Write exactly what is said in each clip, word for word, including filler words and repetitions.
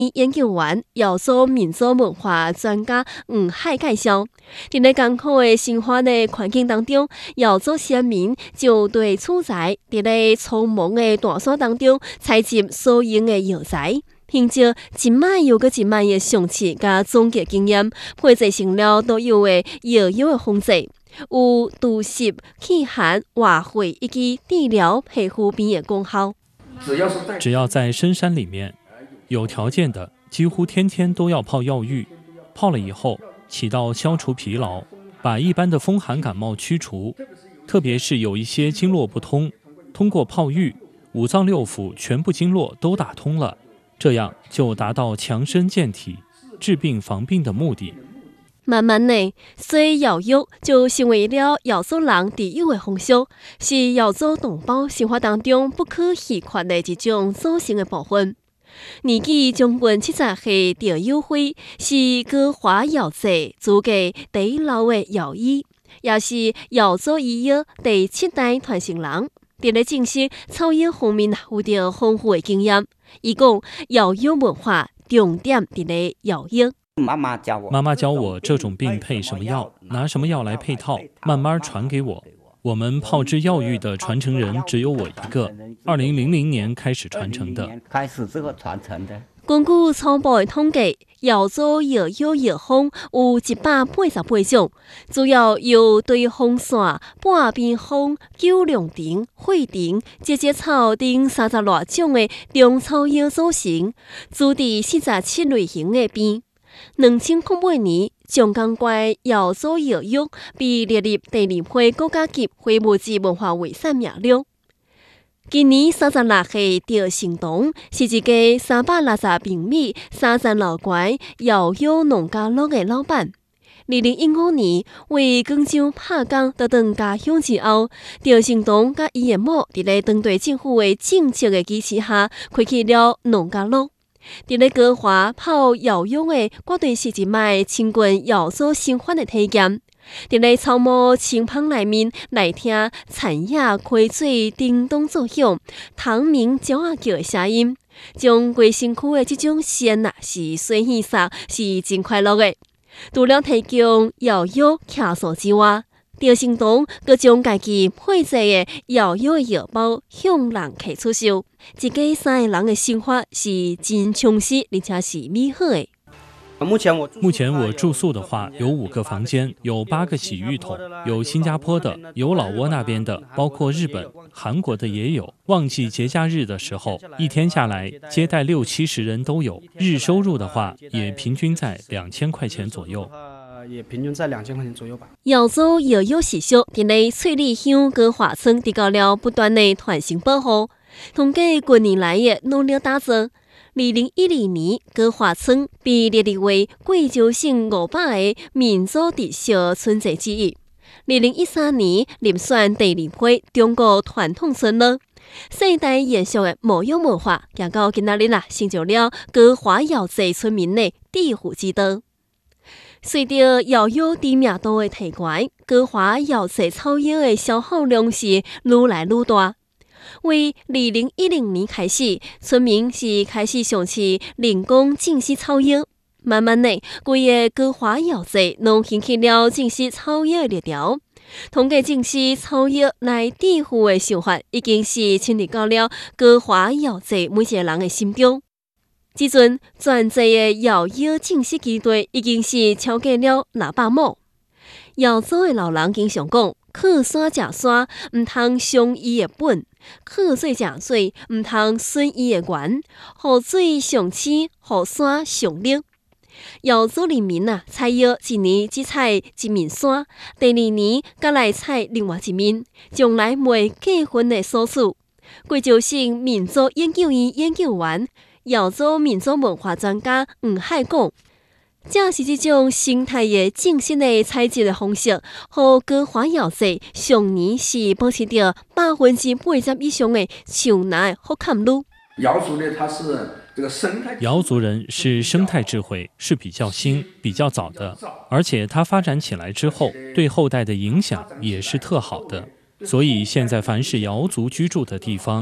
研究员、瑶族民族文化专家黄海介绍，在咧艰苦的生活的环境当中，瑶族先民就对厝材在咧匆忙的大山当中采集所用的药材，凭借一摆又搁一摆的相似甲总结经验，配制成了独有的药药的方剂，有除湿、祛寒、化血以及治疗皮肤病的功效。 只要在深山里面，有条件的几乎天天都要泡药浴，泡了以后起到消除疲劳，把一般的风寒感冒驱除。特别是有一些经络不通，通过泡浴，五脏六腑全部经络都打通了，这样就达到强身健体、治病防病的目的。 慢慢的，水药浴就成为了瑶族人特有的风俗，是瑶族同胞生活当中不可或缺的一种组成的部分。年纪将近七十岁赵友辉是高华药剂祖家第一老的药医，也是瑶族医药第七代传承人。在咧正式草药方面有着丰富的经验。伊讲药药文化重点在咧药药。 妈妈教我， 妈妈教我这种病配什么药，拿什么药来配套，慢慢传给我。我们泡制药浴的传承人只有我一个，二零零零年开始传承的。 开始这个传承的。 根据初步的统计，瑶族药药药方有一百八十八种，主要由对风散、半边风、九龙藤、血藤、节节草等三十多种的中草药组成，主治四十七类型的病。两千零八年，中港怪瑶族药浴被列入第二批国家级非物质文化遗产名录。今年三十六岁赵成东是一家三百六十平米、三层楼高瑶浴农家乐的老板。二零一五年为广州拍工倒转家乡之后，赵成东甲伊的某伫咧当地政府的政策的支持下，开启了农家乐。在咧高华泡瑶浴的，绝对是一摆亲近瑶族生活的体验。在咧草木青芳内面来听残叶开水叮咚作响，虫鸣鸟仔叫的声音，将规身躯的这种鲜啊是水现杀，是真快乐的。除了提供瑶浴客诉之外，赵成东佮将家己配制的瑶浴的药包向人客出售，一家三个人的生活是真充实，而且是美好的。 目前我目前我住宿的话，有五个房间，有八个洗浴桶，有新加坡的，有老挝那边的，包括日本、韩国的也有。旺季节假日的时候，一天下来接待六七十人都有。日收入的话，也平均在两千块钱左右。 也平均在两千块钱左右吧。 瑶族药浴习俗在咧翠里乡高华村得到了不断的传承保护，通过几年来的努力打造。二零一二年，高华村被列入为贵州省五百个民族特色村寨之一。二零一三年，入选第二批中国传统村落。世代延续的牧羊文化，也到今仔日啦，成就了高华瑶族村民的致富之道。随着瑶浴知名度的提高，高华瑶族草药的消耗量是愈来愈大。为二零一零年开始，村民是开始尝试人工净息草药，慢慢的，规个高华瑶族拢兴起了净息草药的热潮。通过净息草药来致富的想法，已经是侵入到了高华瑶族每一个人的心中。即阵全国的瑶浴净息基地已经是超过了六百亩。瑶族的老人经常讲，靠山食山，毋通伤伊的本；靠水食水，毋通损伊的源。雨水上清，雨山上绿。瑶族人民啊，采药一年只采一面山，第二年再来采另外一面，将来袂计分的所处。贵州省民族研究院研究员、瑶族民族文化专家黄海讲，这是一种生态的正式的采集的方式，和高华瑶族上年是保持着百分之八十以上的树拿的好看率。 瑶族呢，它是这个生态。 瑶族人是生态智慧是比较新、比较早的，而且它发展起来之后，对后代的影响也是特好的。所以现在凡是瑶族居住的地方，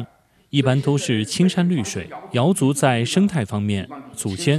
一般都是青山绿水。瑶族在生态方面，祖先